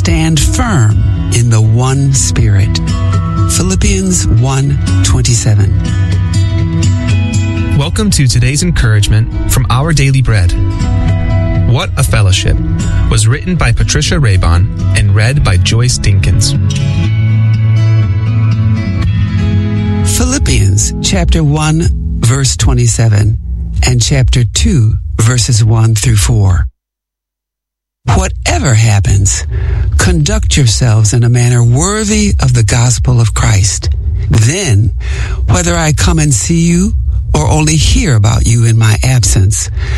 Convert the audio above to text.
stand firm in the one Spirit. Philippians 1:27. Welcome to today's encouragement from Our Daily Bread. What a Fellowship was written by Patricia Raybon and read by Joyce Dinkins. Philippians chapter 1 verse 27 and chapter 2 verses 1 through 4. Whatever happens, conduct yourselves in a manner worthy of the gospel of Christ. Then, whether I come and see you or only hear about you in my absence,